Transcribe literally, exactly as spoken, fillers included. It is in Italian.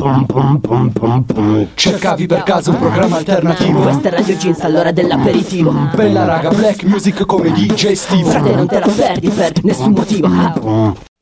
Cercavi per caso un programma alternativo? Questa è Radio Jeans all'ora dell'aperitivo. Bella raga, black music come D J Steve. Frate non te la perdi per nessun motivo.